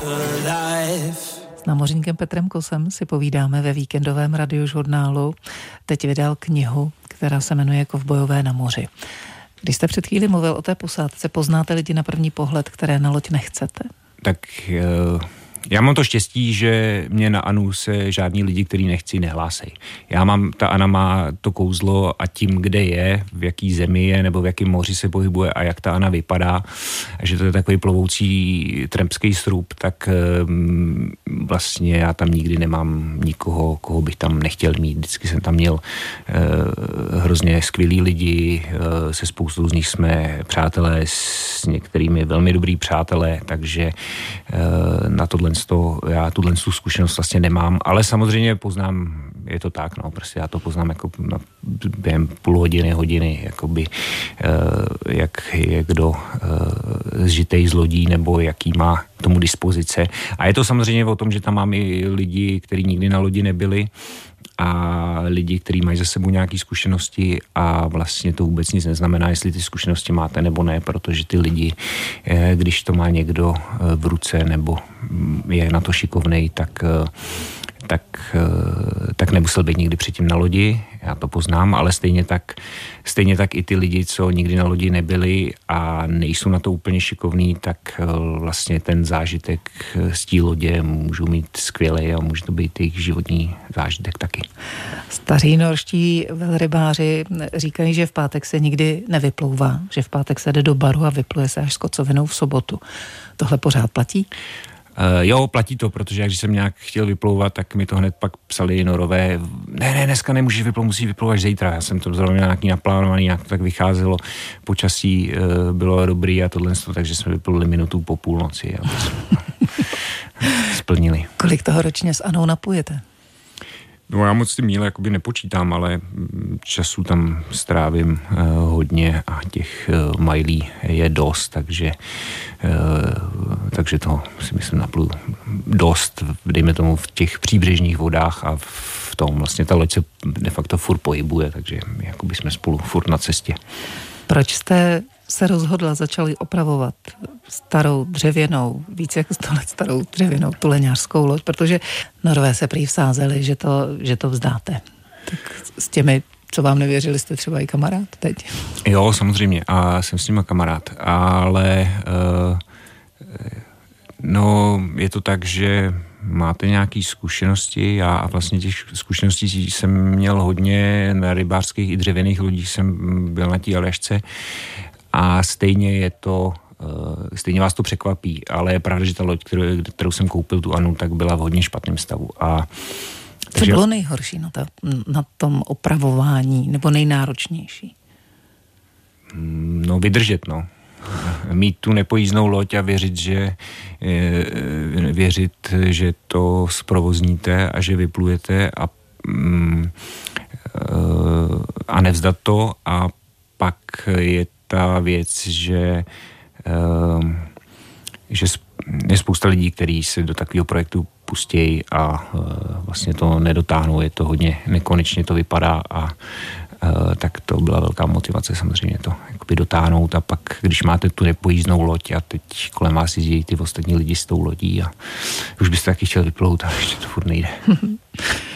S námořníkem Petrem Kosem si povídáme ve víkendovém radiožurnálu. Teď vydal knihu, která se jmenuje Kovbojové na moři. Když jste před chvíli mluvil o té posádce, poznáte lidi na první pohled, které na loď nechcete? Tak já mám to štěstí, že mě na Anu se žádní lidi, který nechci, nehlásejí. Ta Ana má to kouzlo a tím, kde je, v jaký zemi je, nebo v jakém moři se pohybuje a jak ta Ana vypadá, a že to je takový plovoucí trampský srub, tak vlastně já tam nikdy nemám nikoho, koho bych tam nechtěl mít. Vždycky jsem tam měl hrozně skvělý lidi, se spoustou z nich jsme přátelé, s některými velmi dobrý přátelé, takže na já tuhle zkušenost vlastně nemám, ale samozřejmě poznám, je to tak, no, prostě já to poznám jako během půl hodiny, jakoby, jak je kdo zžitej z lodí, nebo jaký má tomu dispozice. A je to samozřejmě o tom, že tam mám i lidi, kteří nikdy na lodi nebyli, a lidi, kteří mají za sebou nějaké zkušenosti, a vlastně to vůbec nic neznamená, jestli ty zkušenosti máte nebo ne, protože ty lidi, když to má někdo v ruce nebo je na to šikovnej, tak nemusel být nikdy předtím na lodi, já to poznám, ale stejně tak i ty lidi, co nikdy na lodi nebyli a nejsou na to úplně šikovní, tak vlastně ten zážitek z té lodě můžou mít skvělej a může to být jejich životní zážitek taky. Staří norští velrybáři říkají, že v pátek se nikdy nevyplouvá, že v pátek se jde do baru a vypluje se až s kocovinou v sobotu. Tohle pořád platí? Jo, platí to, protože když jsem nějak chtěl vyplouvat, tak mi to hned pak psali norové, ne, dneska nemůžeš vyplouvat, musí vyplouvat až zítra. Já jsem to zrovna nějaký naplánovaný, nějak to tak vycházelo, počasí bylo dobrý a tohle, takže jsme vypluli minutu po půlnoci a to jsme splnili. Kolik toho ročně s Anou napujete? No, já moc ty míle jakoby nepočítám, ale času tam strávím hodně a těch majlí je dost, takže to si myslím napluju dost, dejme tomu v těch příbřežních vodách a v tom vlastně ta loď se de facto furt pohybuje, takže jakoby jsme spolu furt na cestě. Proč jste se rozhodla, začali opravovat starou dřevěnou, více jako 100 let starou dřevěnou tuleňářskou loď, protože Norové se prý vsázeli, že to vzdáte. Tak s těmi, co vám nevěřili, jste třeba i kamarád teď? Jo, samozřejmě, a jsem s nima kamarád, ale no, je to tak, že máte nějaké zkušenosti, já vlastně těch zkušeností jsem měl hodně na rybářských i dřevěných lodích, jsem byl na té Aljašce, a stejně vás to překvapí, ale je pravda, že ta loď, kterou jsem koupil, tu Anu, tak byla v hodně špatném stavu. Co bylo nejhorší na tom opravování, nebo nejnáročnější? No, vydržet, no. Mít tu nepojízdnou loď a věřit, že to zprovozníte a že vyplujete a nevzdat to, a pak je ta věc, že je spousta lidí, kteří se do takového projektu pustějí a vlastně to nedotáhnou, je to hodně nekonečně to vypadá, a tak to byla velká motivace samozřejmě to jakoby dotáhnout, a pak, když máte tu nepojízdnou loď a teď kolem vás jezdí ty ostatní lidi s tou lodí a už byste taky chtěl vyplout, a ještě to furt nejde.